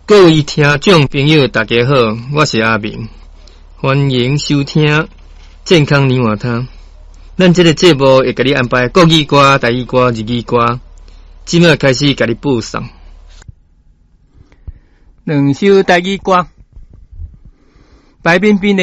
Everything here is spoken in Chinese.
各位听众朋友，大家好，我是阿明，欢迎收听健康年华汤。咱这个节目会给你安排国语歌、台语歌、日语歌，即马开始给你播送。两首台语歌，白冰冰的。